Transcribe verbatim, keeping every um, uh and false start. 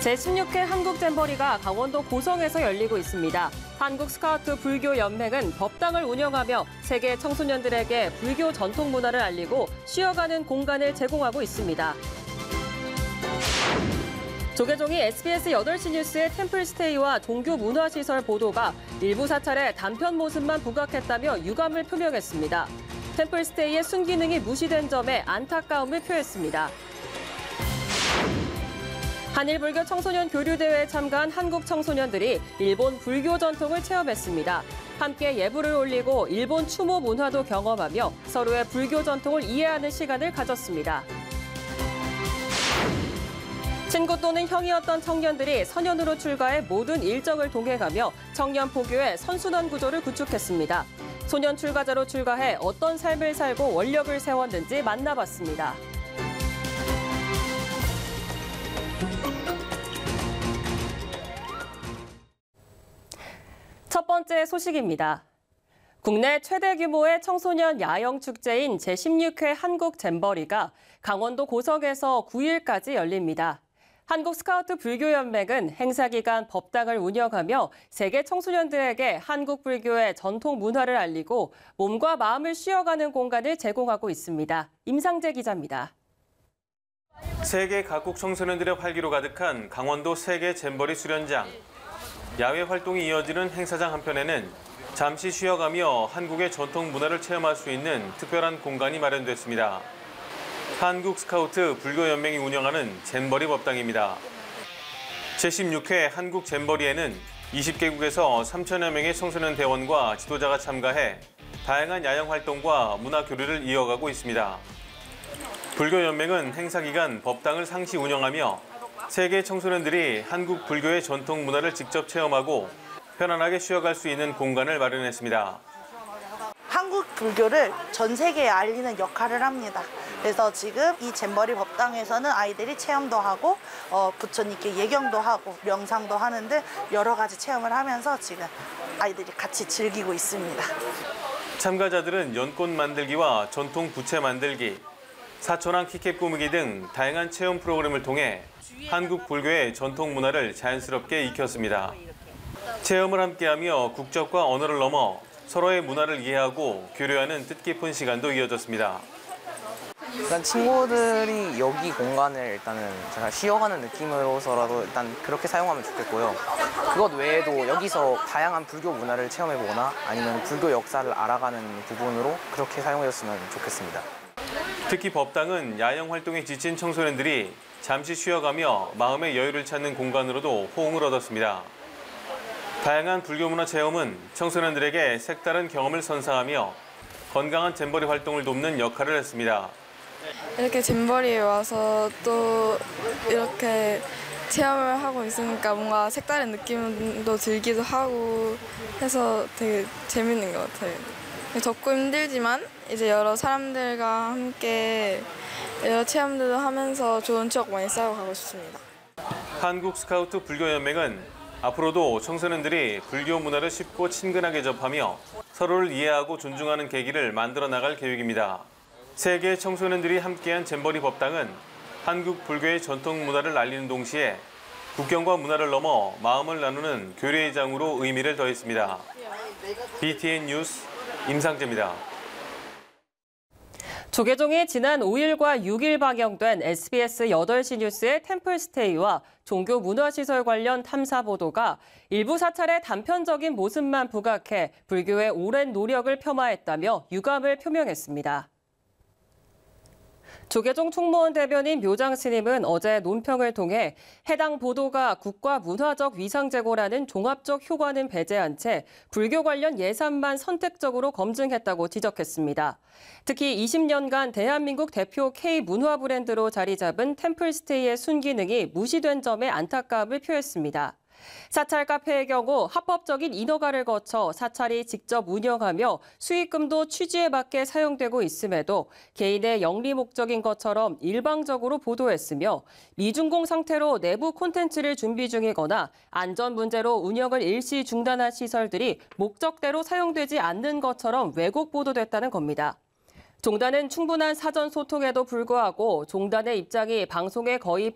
제십육 회 한국잼버리가 강원도 고성에서 열리고 있습니다. 한국스카우트 불교연맹은 법당을 운영하며 세계 청소년들에게 불교 전통 문화를 알리고 쉬어가는 공간을 제공하고 있습니다. 조계종이 에스비에스 여덟 시 뉴스의 템플스테이와 종교 문화시설 보도가 일부 사찰의 단편 모습만 부각했다며 유감을 표명했습니다. 템플스테이의 순기능이 무시된 점에 안타까움을 표했습니다. 한일불교 청소년 교류대회에 참가한 한국 청소년들이 일본 불교 전통을 체험했습니다. 함께 예불을 올리고 일본 추모 문화도 경험하며 서로의 불교 전통을 이해하는 시간을 가졌습니다. 친구 또는 형이었던 청년들이 선연으로 출가해 모든 일정을 동행하며 청년 포교의 선순환 구조를 구축했습니다. 소년 출가자로 출가해 어떤 삶을 살고 원력을 세웠는지 만나봤습니다. 첫 번째 소식입니다. 국내 최대 규모의 청소년 야영 축제인 제십육 회 한국잼버리가 강원도 고성에서 구 일까지 열립니다. 한국스카우트 불교연맹은 행사 기간 법당을 운영하며 세계 청소년들에게 한국 불교의 전통 문화를 알리고 몸과 마음을 쉬어가는 공간을 제공하고 있습니다. 임상재 기자입니다. 세계 각국 청소년들의 활기로 가득한 강원도 세계 잼버리 수련장. 야외 활동이 이어지는 행사장 한편에는 잠시 쉬어가며 한국의 전통 문화를 체험할 수 있는 특별한 공간이 마련됐습니다. 한국 스카우트 불교연맹이 운영하는 잼버리 법당입니다. 제십육 회 한국 잼버리에는 이십 개국에서 삼천여 명의 청소년 대원과 지도자가 참가해 다양한 야영 활동과 문화 교류를 이어가고 있습니다. 불교연맹은 행사 기간 법당을 상시 운영하며 세계 청소년들이 한국 불교의 전통 문화를 직접 체험하고 편안하게 쉬어갈 수 있는 공간을 마련했습니다. 한국 불교를 전 세계에 알리는 역할을 합니다. 그래서 지금 이 잼버리 법당에서는 아이들이 체험도 하고 어, 부처님께 예경도 하고 명상도 하는 등 여러 가지 체험을 하면서 지금 아이들이 같이 즐기고 있습니다. 참가자들은 연꽃 만들기와 전통 부채 만들기, 사천왕 키캡 꾸미기 등 다양한 체험 프로그램을 통해 한국 불교의 전통 문화를 자연스럽게 익혔습니다. 체험을 함께하며 국적과 언어를 넘어 서로의 문화를 이해하고 교류하는 뜻깊은 시간도 이어졌습니다. 일단 친구들이 여기 공간을 일단은 제가 쉬어가는 느낌으로서라도 일단 그렇게 사용하면 좋겠고요. 그것 외에도 여기서 다양한 불교 문화를 체험해보거나 아니면 불교 역사를 알아가는 부분으로 그렇게 사용해줬으면 좋겠습니다. 특히 법당은 야영 활동에 지친 청소년들이 잠시 쉬어가며 마음의 여유를 찾는 공간으로도 호응을 얻었습니다. 다양한 불교 문화 체험은 청소년들에게 색다른 경험을 선사하며 건강한 잼버리 활동을 돕는 역할을 했습니다. 이렇게 잼버리에 와서 또 이렇게 체험을 하고 있으니까 뭔가 색다른 느낌도 들기도 하고 해서 되게 재밌는 것 같아요. 덥고 힘들지만 이제 여러 사람들과 함께 여러 체험들도 하면서 좋은 추억 많이 쌓아가고 싶습니다. 한국 스카우트 불교연맹은 앞으로도 청소년들이 불교 문화를 쉽고 친근하게 접하며 서로를 이해하고 존중하는 계기를 만들어 나갈 계획입니다. 세계 청소년들이 함께한 잼버리 법당은 한국 불교의 전통 문화를 알리는 동시에 국경과 문화를 넘어 마음을 나누는 교류의 장으로 의미를 더했습니다. 비티엔 뉴스 임상재입니다. 조계종이 지난 오 일과 육 일 방영된 에스비에스 여덟 시 뉴스의 템플스테이와 종교 문화시설 관련 탐사 보도가 일부 사찰의 단편적인 모습만 부각해 불교의 오랜 노력을 폄하했다며 유감을 표명했습니다. 조계종 총무원 대변인 묘장 스님은 어제 논평을 통해 해당 보도가 국가 문화적 위상제고라는 종합적 효과는 배제한 채 불교 관련 예산만 선택적으로 검증했다고 지적했습니다. 특히 이십 년간 대한민국 대표 K-문화 브랜드로 자리 잡은 템플스테이의 순기능이 무시된 점에 안타까움을 표했습니다. 사찰 카페의 경우 합법적인 인허가를 거쳐 사찰이 직접 운영하며 수익금도 취지에 맞게 사용되고 있음에도 개인의 영리 목적인 것처럼 일방적으로 보도했으며 미준공 상태로 내부 콘텐츠를 준비 중이거나 안전 문제로 운영을 일시 중단한 시설들이 목적대로 사용되지 않는 것처럼 왜곡 보도됐다는 겁니다. 종단은 충분한 사전 소통에도 불구하고 종단의 입장이 방송에 거의